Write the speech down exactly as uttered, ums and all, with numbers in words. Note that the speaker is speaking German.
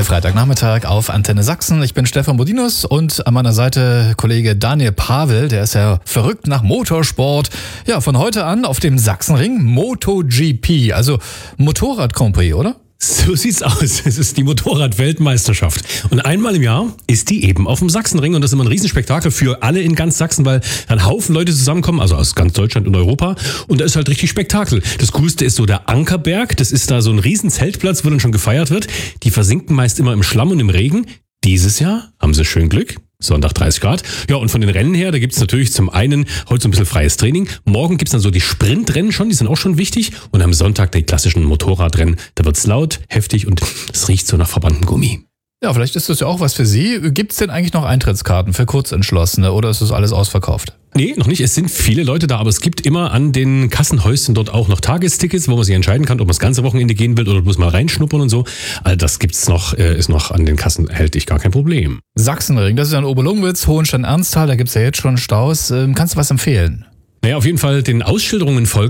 Freitagnachmittag auf Antenne Sachsen. Ich bin Stefan Bodinus und an meiner Seite Kollege Daniel Pavel, der ist ja verrückt nach Motorsport. Ja, von heute an auf dem Sachsenring MotoGP, also Motorrad-Grand Prix, oder? So sieht's aus. Es ist die Motorrad-Weltmeisterschaft. Und einmal im Jahr ist die eben auf dem Sachsenring. Und das ist immer ein Riesenspektakel für alle in ganz Sachsen, weil ein Haufen Leute zusammenkommen, also aus ganz Deutschland und Europa. Und da ist halt richtig Spektakel. Das Coolste ist so der Ankerberg. Das ist da so ein riesen Zeltplatz, wo dann schon gefeiert wird. Die versinken meist immer im Schlamm und im Regen. Dieses Jahr haben sie schön Glück. Sonntag dreißig Grad. Ja, und von den Rennen her, da gibt's natürlich zum einen heute so ein bisschen freies Training. Morgen gibt's dann so die Sprintrennen schon, die sind auch schon wichtig. Und am Sonntag die klassischen Motorradrennen. Da wird's laut, heftig und es riecht so nach verbranntem Gummi. Ja, vielleicht ist das ja auch was für Sie. Gibt's denn eigentlich noch Eintrittskarten für Kurzentschlossene oder ist das alles ausverkauft? Nee, noch nicht. Es sind viele Leute da, aber es gibt immer an den Kassenhäuschen dort auch noch Tagestickets, wo man sich entscheiden kann, ob man das ganze Wochenende gehen will oder bloß mal reinschnuppern und so. Also das gibt's noch, ist noch an den Kassen erhältlich, gar kein Problem. Sachsenring, das ist ja in Oberlungwitz, Hohenstein-Ernsthal, da gibt's ja jetzt schon Staus. Kannst du was empfehlen? Naja, auf jeden Fall den Ausschilderungen folgen.